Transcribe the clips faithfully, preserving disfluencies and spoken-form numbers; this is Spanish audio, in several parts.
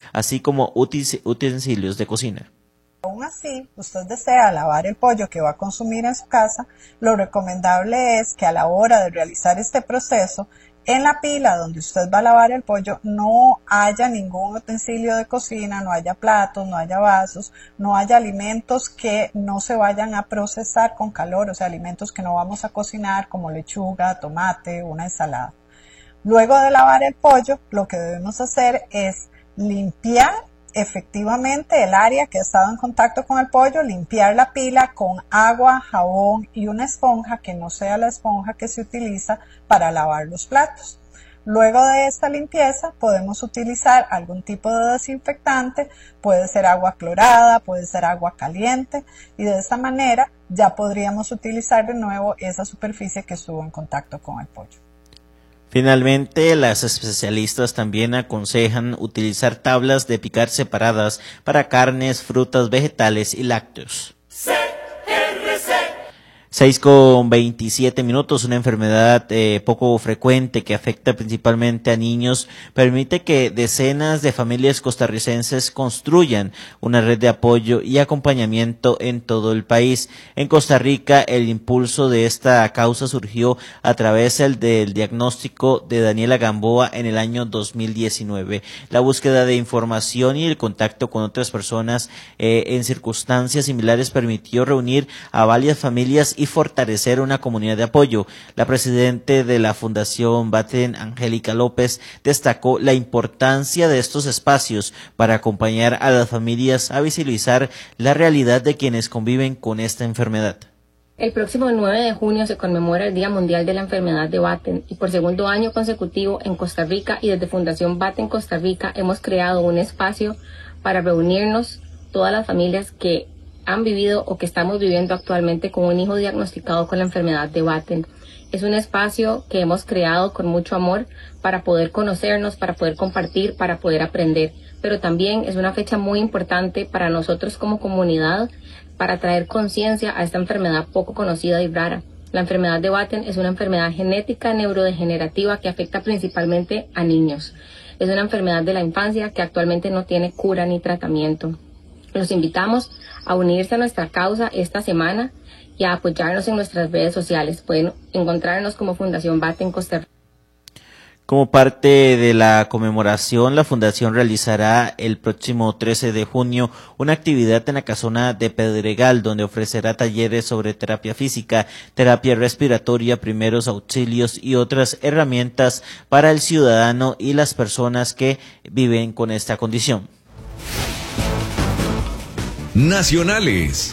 así como utensilios de cocina. Aún así, usted desea lavar el pollo que va a consumir en su casa, lo recomendable es que a la hora de realizar este proceso, en la pila donde usted va a lavar el pollo no haya ningún utensilio de cocina, no haya platos, no haya vasos, no haya alimentos que no se vayan a procesar con calor, o sea, alimentos que no vamos a cocinar como lechuga, tomate, una ensalada. Luego de lavar el pollo, lo que debemos hacer es limpiar efectivamente el área que ha estado en contacto con el pollo, limpiar la pila con agua, jabón y una esponja que no sea la esponja que se utiliza para lavar los platos. Luego de esta limpieza podemos utilizar algún tipo de desinfectante, puede ser agua clorada, puede ser agua caliente y de esta manera ya podríamos utilizar de nuevo esa superficie que estuvo en contacto con el pollo. Finalmente, las especialistas también aconsejan utilizar tablas de picar separadas para carnes, frutas, vegetales y lácteos. seis con veintisiete minutos, una enfermedad eh, poco frecuente que afecta principalmente a niños, permite que decenas de familias costarricenses construyan una red de apoyo y acompañamiento en todo el país. En Costa Rica, el impulso de esta causa surgió a través del, del diagnóstico de Daniela Gamboa en el año dos mil diecinueve. La búsqueda de información y el contacto con otras personas eh, en circunstancias similares permitió reunir a varias familias y fortalecer una comunidad de apoyo. La presidenta de la Fundación Batten, Angélica López, destacó la importancia de estos espacios para acompañar a las familias a visibilizar la realidad de quienes conviven con esta enfermedad. El próximo nueve de junio se conmemora el Día Mundial de la Enfermedad de Batten y por segundo año consecutivo en Costa Rica y desde Fundación Batten Costa Rica hemos creado un espacio para reunirnos todas las familias que han vivido o que estamos viviendo actualmente con un hijo diagnosticado con la enfermedad de Batten. Es un espacio que hemos creado con mucho amor para poder conocernos, para poder compartir, para poder aprender. Pero también es una fecha muy importante para nosotros como comunidad para traer conciencia a esta enfermedad poco conocida y rara. La enfermedad de Batten es una enfermedad genética neurodegenerativa que afecta principalmente a niños. Es una enfermedad de la infancia que actualmente no tiene cura ni tratamiento. Los invitamos a unirse a nuestra causa esta semana y a apoyarnos en nuestras redes sociales. Pueden encontrarnos como Fundación Batten Costa Rica. Como parte de la conmemoración, la Fundación realizará el próximo trece de junio una actividad en la casona de Pedregal, donde ofrecerá talleres sobre terapia física, terapia respiratoria, primeros auxilios y otras herramientas para el ciudadano y las personas que viven con esta condición. Nacionales.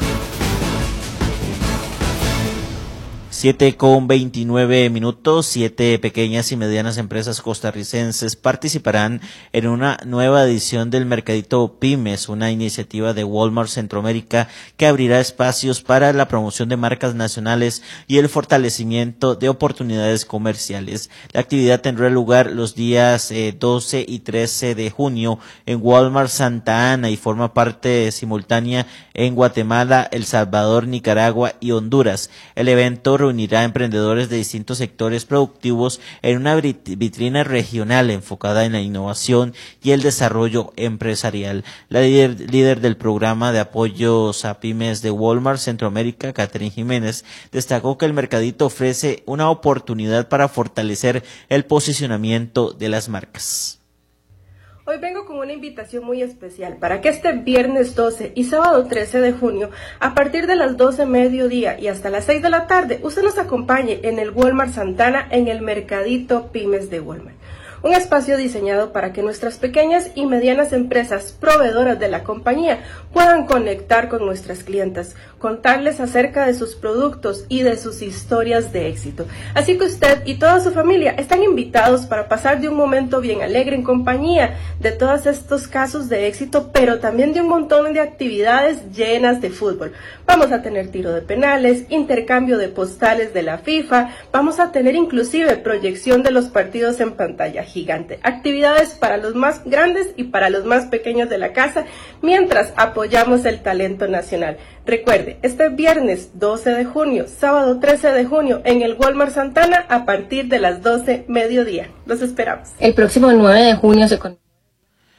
siete con veintinueve minutos, siete pequeñas y medianas empresas costarricenses participarán en una nueva edición del Mercadito Pymes, una iniciativa de Walmart Centroamérica que abrirá espacios para la promoción de marcas nacionales y el fortalecimiento de oportunidades comerciales. La actividad tendrá lugar los días eh, doce y trece de junio en Walmart Santa Ana y forma parte simultánea en Guatemala, El Salvador, Nicaragua y Honduras. El evento reunirá a emprendedores de distintos sectores productivos en una vitrina regional enfocada en la innovación y el desarrollo empresarial. La líder, líder del programa de apoyos a pymes de Walmart Centroamérica, Catherine Jiménez, destacó que el mercadito ofrece una oportunidad para fortalecer el posicionamiento de las marcas. Hoy vengo con una invitación muy especial para que este viernes doce y sábado trece de junio, a partir de las doce mediodía y hasta las seis de la tarde, usted nos acompañe en el Walmart Santana en el Mercadito Pymes de Walmart. Un espacio diseñado para que nuestras pequeñas y medianas empresas proveedoras de la compañía puedan conectar con nuestras clientas, contarles acerca de sus productos y de sus historias de éxito. Así que usted y toda su familia están invitados para pasar de un momento bien alegre en compañía de todos estos casos de éxito, pero también de un montón de actividades llenas de fútbol. Vamos a tener tiro de penales, intercambio de postales de la FIFA, vamos a tener inclusive proyección de los partidos en pantalla gigante, actividades para los más grandes y para los más pequeños de la casa, mientras apoyamos el talento nacional. Recuerde, este viernes doce de junio, sábado trece de junio, en el Walmart Santana a partir de las doce mediodía. Los esperamos. El próximo nueve de junio se con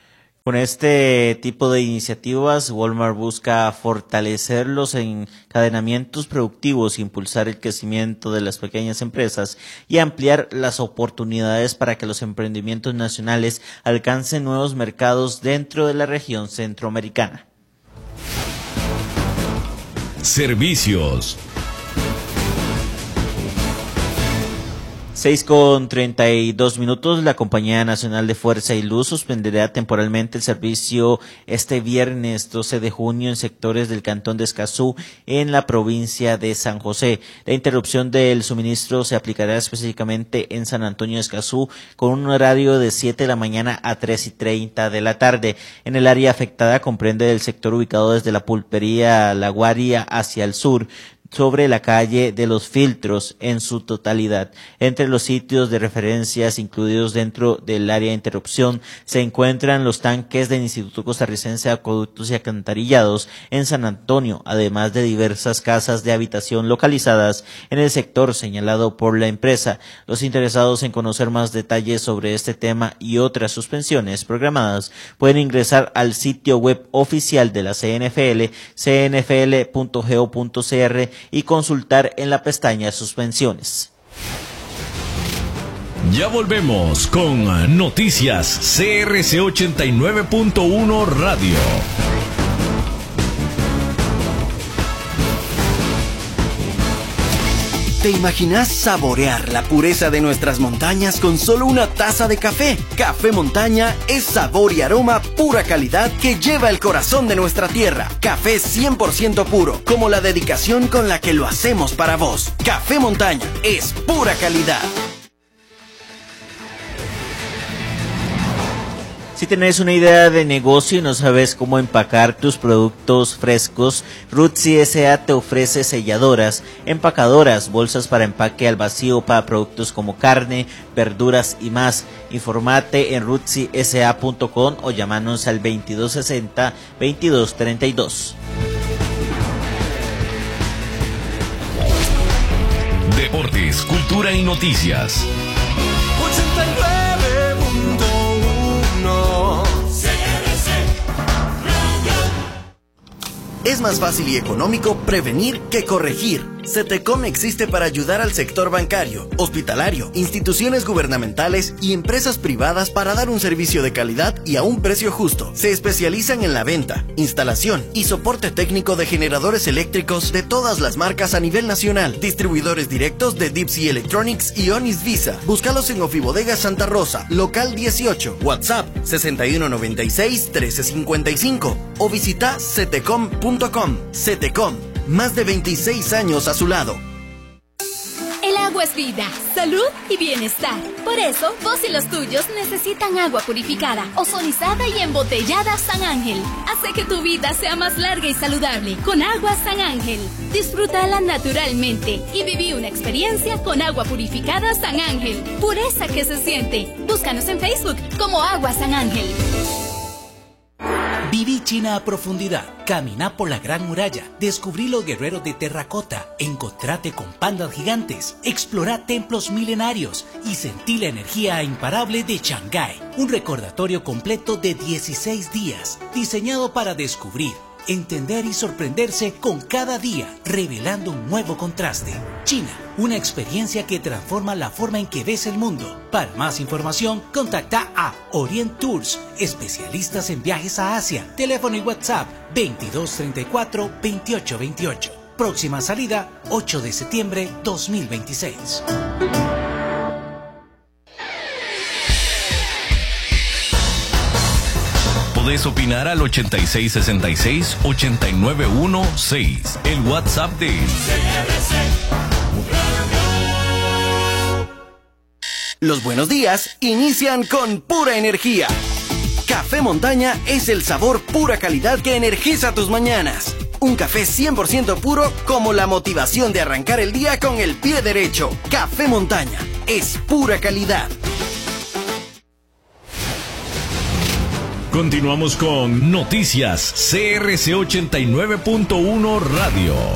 Con este tipo de iniciativas, Walmart busca fortalecer los encadenamientos productivos, impulsar el crecimiento de las pequeñas empresas y ampliar las oportunidades para que los emprendimientos nacionales alcancen nuevos mercados dentro de la región centroamericana. Servicios. seis con treinta y dos minutos, la Compañía Nacional de Fuerza y Luz suspenderá temporalmente el servicio este viernes doce de junio en sectores del Cantón de Escazú en la provincia de San José. La interrupción del suministro se aplicará específicamente en San Antonio de Escazú con un horario de siete de la mañana a tres y treinta de la tarde. En el área afectada comprende el sector ubicado desde la pulpería La Guaria hacia el sur, sobre la calle de los Filtros en su totalidad. Entre los sitios de referencias incluidos dentro del área de interrupción se encuentran los tanques del Instituto Costarricense de Acueductos y Alcantarillados en San Antonio, además de diversas casas de habitación localizadas en el sector señalado por la empresa. Los interesados en conocer más detalles sobre este tema y otras suspensiones programadas pueden ingresar al sitio web oficial de la C N F L, c n f l punto go punto c r, y consultar en la pestaña Suspensiones. Ya volvemos con Noticias C R C ochenta y nueve punto uno Radio. ¿Te imaginas saborear la pureza de nuestras montañas con solo una taza de café? Café Montaña es sabor y aroma pura calidad que lleva el corazón de nuestra tierra. Café cien por ciento puro, como la dedicación con la que lo hacemos para vos. Café Montaña es pura calidad. Si tenés una idea de negocio y no sabes cómo empacar tus productos frescos, Rutsi S A te ofrece selladoras, empacadoras, bolsas para empaque al vacío para productos como carne, verduras y más. Informate en rutsi s a punto com o llamanos al veintidós sesenta, veintidós treinta y dos. Deportes, cultura y noticias. ochenta y nueve punto uno C R C Radio. Es más fácil y económico prevenir que corregir. CETECOM existe para ayudar al sector bancario, hospitalario, instituciones gubernamentales y empresas privadas para dar un servicio de calidad y a un precio justo. Se especializan en la venta, instalación y soporte técnico de generadores eléctricos de todas las marcas a nivel nacional. Distribuidores directos de Deep Sea Electronics y Onis Visa. Búscalos en Ofibodega Santa Rosa, local dieciocho, WhatsApp sesenta y uno noventa y seis, trece cincuenta y cinco o visita cetecom punto com. CETECOM, más de veintiséis años a su lado. El agua es vida, salud y bienestar. Por eso, vos y los tuyos necesitan agua purificada, ozonizada y embotellada San Ángel. Hace que tu vida sea más larga y saludable con agua San Ángel. Disfrútala naturalmente y viví una experiencia con agua purificada San Ángel. Pureza que se siente. Búscanos en Facebook como Agua San Ángel. Viví China a profundidad, caminá por la Gran Muralla, descubrí los guerreros de terracota, encontrate con pandas gigantes, explorá templos milenarios y sentí la energía imparable de Shanghái. Un recordatorio completo de dieciséis días, diseñado para descubrir, entender y sorprenderse con cada día, revelando un nuevo contraste. China, una experiencia que transforma la forma en que ves el mundo. Para más información, contacta a Orient Tours, especialistas en viajes a Asia. Teléfono y WhatsApp veintidós treinta y cuatro, veintiocho veintiocho. Próxima salida, ocho de septiembre dos mil veintiséis. Podés opinar al ochenta y seis sesenta y seis, ochenta y nueve dieciséis, el WhatsApp de C R C. Los buenos días inician con pura energía. Café Montaña es el sabor pura calidad que energiza tus mañanas. Un café cien por ciento puro como la motivación de arrancar el día con el pie derecho. Café Montaña es pura calidad. Continuamos con Noticias C R C ochenta y nueve punto uno Radio.